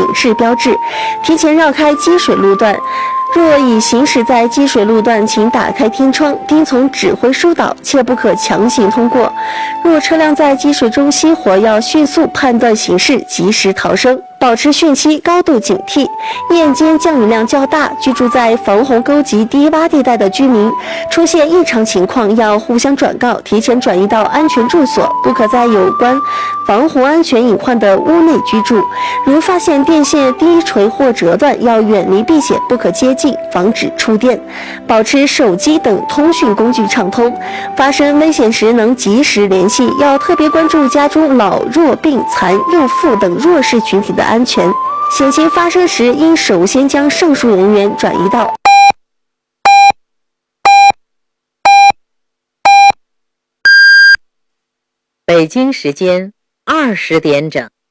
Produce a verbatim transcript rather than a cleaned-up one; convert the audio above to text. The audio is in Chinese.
警示标志，提前绕开积水路段。若已行驶在积水路段，请打开天窗，听从指挥疏导，切不可强行通过。若车辆在积水中熄火，要迅速判断形势，及时逃生，保持汛期高度警惕。夜间降雨量较大，居住在防洪沟及低洼地带的居民，出现异常情况要互相转告，提前转移到安全住所，不可在有关防洪安全隐患的屋内居住。如发现电线低垂或折断，要远离避险，不可接近，防止触电。保持手机等通讯工具畅通，发生危险时能及时联系。要特别关注家中老弱病残幼妇等弱势群体的安全。险情发生时，应首先将上述人员转移到北京时间二十点整。